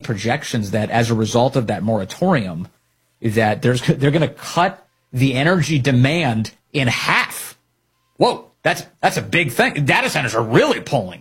projections that as a result of that moratorium, that they're going to cut the energy demand in half. Whoa, that's a big thing. Data centers are really pulling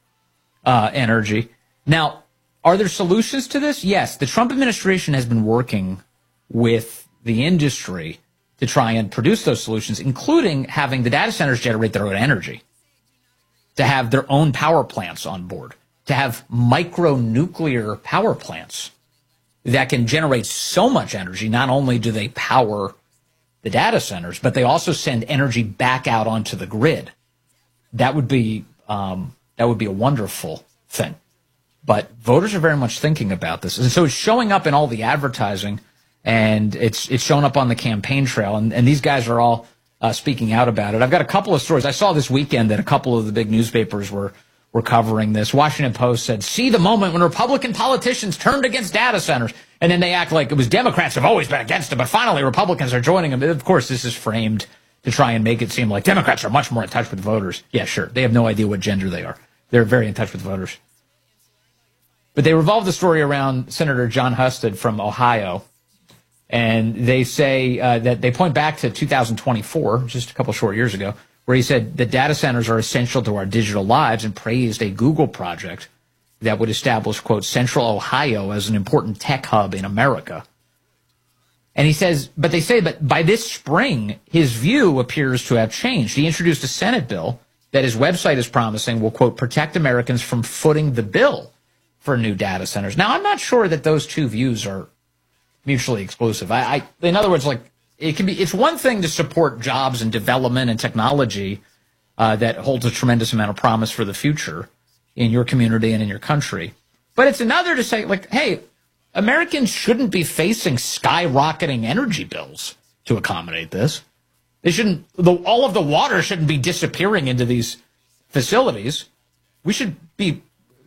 energy. Now, are there solutions to this? Yes, the Trump administration has been working with the industry to try and produce those solutions, including having the data centers generate their own energy, to have their own power plants on board, to have micronuclear power plants that can generate so much energy. Not only do they power the data centers, but they also send energy back out onto the grid. That would be a wonderful thing. But voters are very much thinking about this. And so it's showing up in all the advertising, and it's showing up on the campaign trail. And these guys are all speaking out about it. I've got a couple of stories. I saw this weekend that a couple of the big newspapers were covering this. Washington Post said, see the moment when Republican politicians turned against data centers. And then they act like it was Democrats have always been against them, but finally Republicans are joining them. Of course, this is framed to try and make it seem like Democrats are much more in touch with voters. Yeah, sure. They have no idea what gender they are. They're very in touch with voters. But they revolve the story around Senator John Husted from Ohio. And they say that they point back to 2024, just a couple short years ago, where he said that data centers are essential to our digital lives and praised a Google project that would establish, quote, Central Ohio as an important tech hub in America. And he says, but they say, but by this spring, his view appears to have changed. He introduced a Senate bill that his website is promising will, quote, protect Americans from footing the bill for new data centers. Now, I'm not sure that those two views are mutually exclusive. In other words, like, it's one thing to support jobs and development and technology that holds a tremendous amount of promise for the future in your community and in your country. But it's another to say, like, hey, Americans shouldn't be facing skyrocketing energy bills to accommodate this. They shouldn't, all of the water shouldn't be disappearing into these facilities. We should be,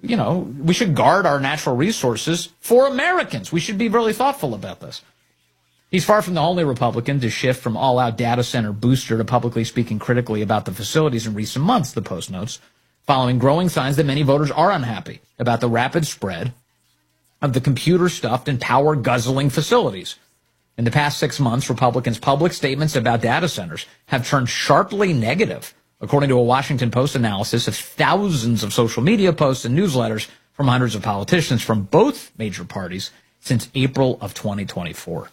we should guard our natural resources for Americans. We should be really thoughtful about this. He's far from the only Republican to shift from all-out data center booster to publicly speaking critically about the facilities in recent months, the Post notes, following growing signs that many voters are unhappy about the rapid spread of the computer-stuffed and power-guzzling facilities. In the past 6 months, Republicans' public statements about data centers have turned sharply negative, according to a Washington Post analysis of thousands of social media posts and newsletters from hundreds of politicians from both major parties since April of 2024.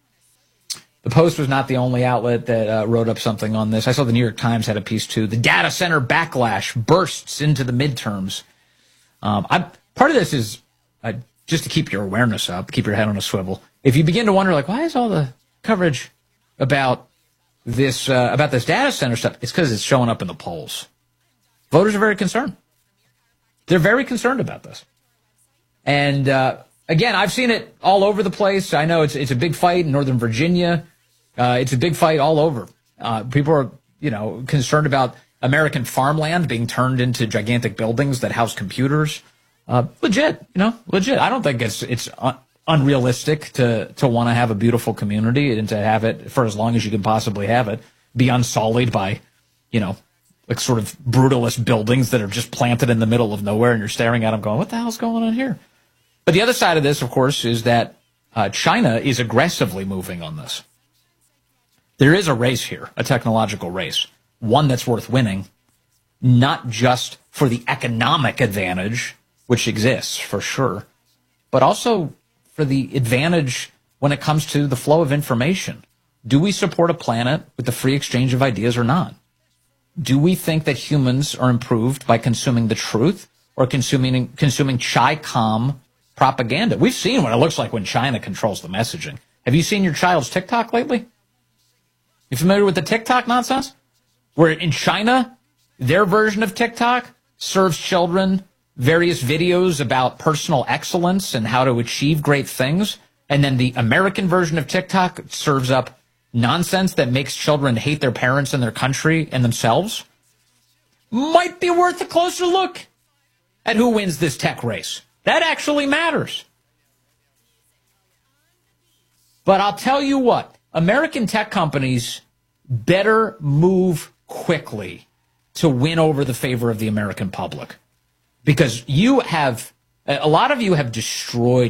The Post was not the only outlet that wrote up something on this. I saw the New York Times had a piece too. The data center backlash bursts into the midterms. Part of this is just to keep your awareness up, keep your head on a swivel. If you begin to wonder, like, why is all the coverage about this data center stuff? It's because it's showing up in the polls. Voters are very concerned. They're very concerned about this. And again, I've seen it all over the place. I know it's a big fight in Northern Virginia. It's a big fight all over. People are, concerned about American farmland being turned into gigantic buildings that house computers. Legit. I don't think it's unrealistic to want to have a beautiful community and to have it for as long as you can possibly have it, be unsullied by, like sort of brutalist buildings that are just planted in the middle of nowhere, and you're staring at them going, what the hell's going on here? But the other side of this, of course, is that China is aggressively moving on this. There is a race here, a technological race, one that's worth winning, not just for the economic advantage, which exists for sure, but also for the advantage when it comes to the flow of information. Do we support a planet with the free exchange of ideas or not? Do we think that humans are improved by consuming the truth or consuming Chi-Com propaganda? We've seen what it looks like when China controls the messaging. Have you seen your child's TikTok lately? You familiar with the TikTok nonsense? Where in China, their version of TikTok serves children various videos about personal excellence and how to achieve great things. And then the American version of TikTok serves up nonsense that makes children hate their parents and their country and themselves. Might be worth a closer look at who wins this tech race. That actually matters. But I'll tell you what, American tech companies better move quickly to win over the favor of the American public. Because a lot of you have destroyed